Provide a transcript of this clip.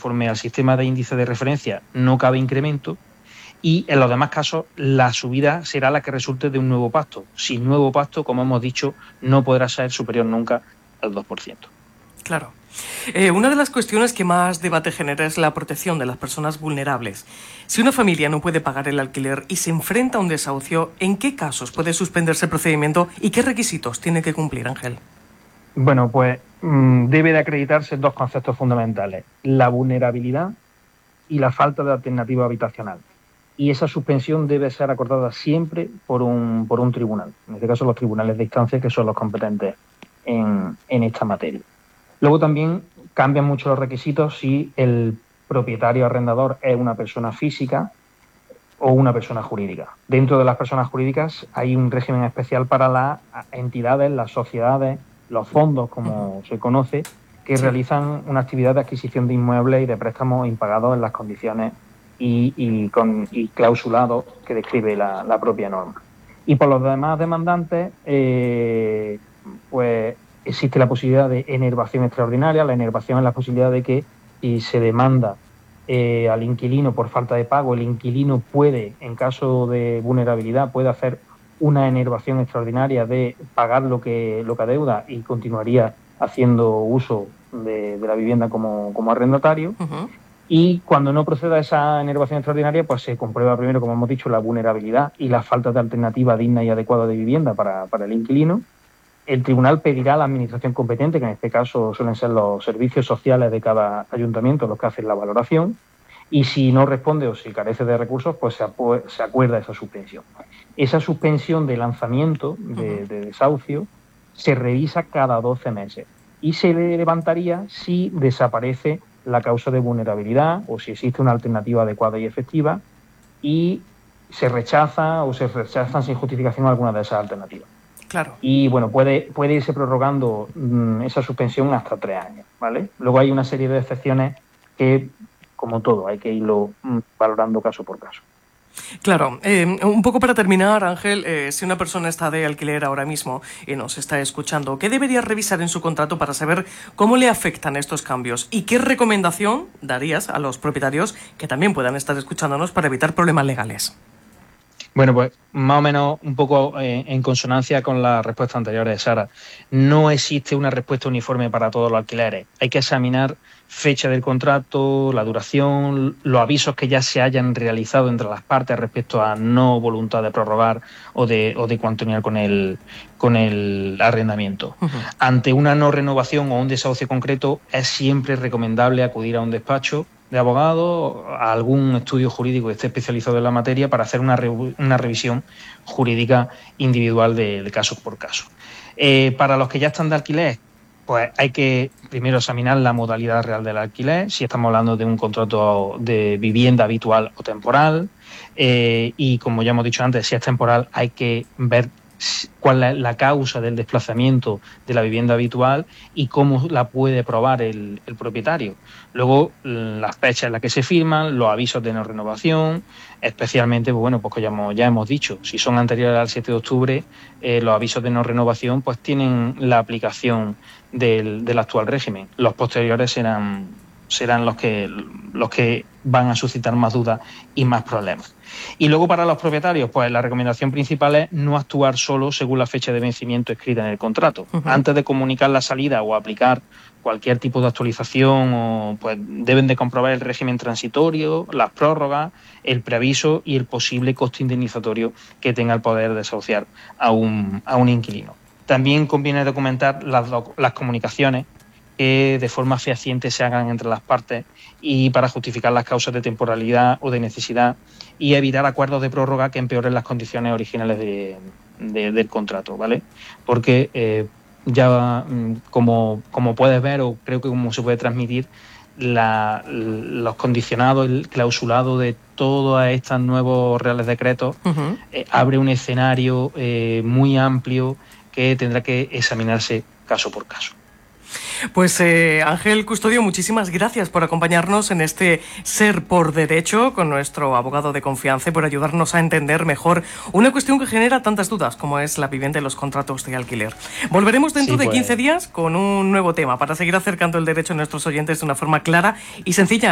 conforme al sistema de índice de referencia no cabe incremento, y en los demás casos la subida será la que resulte de un nuevo pacto. Sin nuevo pacto, como hemos dicho, no podrá ser superior nunca al 2%. Claro. Una de las cuestiones que más debate genera es la protección de las personas vulnerables. Si una familia no puede pagar el alquiler y se enfrenta a un desahucio, ¿en qué casos puede suspenderse el procedimiento y qué requisitos tiene que cumplir, Ángel? Bueno, pues debe de acreditarse dos conceptos fundamentales: la vulnerabilidad y la falta de alternativa habitacional. Y esa suspensión debe ser acordada siempre por un tribunal, en este caso los tribunales de instancia, que son los competentes en esta materia. Luego también cambian mucho los requisitos si el propietario arrendador es una persona física o una persona jurídica. Dentro de las personas jurídicas hay un régimen especial para las entidades, las sociedades, los fondos, como se conoce, que realizan una actividad de adquisición de inmuebles y de préstamos impagados en las condiciones y clausulados que describe la propia norma. Y por los demás demandantes, pues existe la posibilidad de enervación extraordinaria. La enervación es la posibilidad de que si se demanda al inquilino por falta de pago, el inquilino puede, en caso de vulnerabilidad, puede hacer una enervación extraordinaria de pagar lo que adeuda y continuaría haciendo uso de la vivienda como arrendatario. Y cuando no proceda a esa enervación extraordinaria, pues se comprueba primero, como hemos dicho, la vulnerabilidad y la falta de alternativa digna y adecuada de vivienda para el inquilino. El tribunal pedirá a la administración competente, que en este caso suelen ser los servicios sociales de cada ayuntamiento los que hacen la valoración, y si no responde o si carece de recursos, pues se acuerda esa suspensión. Esa suspensión de lanzamiento de desahucio se revisa cada 12 meses y se levantaría si desaparece la causa de vulnerabilidad o si existe una alternativa adecuada y efectiva y se rechaza o se rechazan sin justificación alguna de esas alternativas. Claro. Y bueno, puede irse prorrogando esa suspensión hasta 3 años, ¿vale? Luego hay una serie de excepciones que, como todo, hay que irlo valorando caso por caso. Claro, un poco para terminar, Ángel, si una persona está de alquiler ahora mismo y nos está escuchando, ¿qué debería revisar en su contrato para saber cómo le afectan estos cambios? ¿Y qué recomendación darías a los propietarios que también puedan estar escuchándonos para evitar problemas legales? Bueno, pues más o menos un poco en consonancia con la respuesta anterior de Sara. No existe una respuesta uniforme para todos los alquileres. Hay que examinar fecha del contrato, la duración, los avisos que ya se hayan realizado entre las partes respecto a no voluntad de prorrogar o de continuar con el arrendamiento. Ante una no renovación o un desahucio concreto, es siempre recomendable acudir a un despacho de abogado, a algún estudio jurídico que esté especializado en la materia para hacer una revisión jurídica individual de caso por caso. Para los que ya están de alquiler, pues hay que primero examinar la modalidad real del alquiler, si estamos hablando de un contrato de vivienda habitual o temporal, y como ya hemos dicho antes, si es temporal hay que ver cuál es la causa del desplazamiento de la vivienda habitual y cómo la puede probar el propietario. Luego, las fechas en las que se firman, los avisos de no renovación, especialmente, pues como ya hemos dicho, si son anteriores al 7 de octubre, los avisos de no renovación pues tienen la aplicación del actual régimen. Los posteriores serán los que van a suscitar más dudas y más problemas. Y luego para los propietarios, pues la recomendación principal es no actuar solo según la fecha de vencimiento escrita en el contrato. Antes de comunicar la salida o aplicar cualquier tipo de actualización, pues deben de comprobar el régimen transitorio, las prórrogas, el preaviso y el posible coste indemnizatorio que tenga el poder desahuciar a un inquilino. También conviene documentar las comunicaciones que de forma fehaciente se hagan entre las partes y para justificar las causas de temporalidad o de necesidad y evitar acuerdos de prórroga que empeoren las condiciones originales del contrato, ¿vale? Porque ya como puedes ver, o creo que como se puede transmitir, los condicionados, el clausulado de todos estos nuevos reales decretos abre un escenario muy amplio que tendrá que examinarse caso por caso. Pues Ángel Custodio, muchísimas gracias por acompañarnos en este Ser por Derecho con nuestro abogado de confianza y por ayudarnos a entender mejor una cuestión que genera tantas dudas como es la vivienda y los contratos de alquiler. Volveremos dentro de 15 días con un nuevo tema para seguir acercando el derecho a nuestros oyentes de una forma clara y sencilla.